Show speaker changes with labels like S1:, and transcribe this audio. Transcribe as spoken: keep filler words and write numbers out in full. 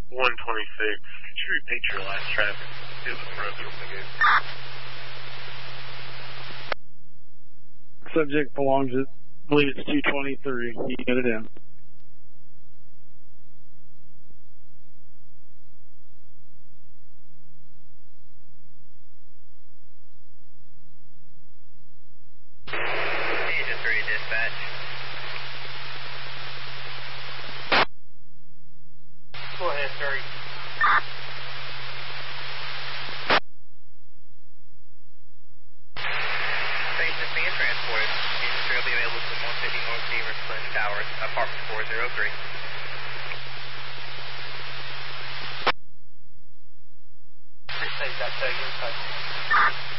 S1: one twenty-six. Could you repeat your last traffic? It was broken.
S2: Subject belongs to, I believe it's two twenty-three. You can get it in.
S3: Agent three, dispatch. Go ahead, sir. Patient being transported. Agent three will be available to one fifty North Beaver, Clinton Towers, apartment four oh three. Appreciate that, sir.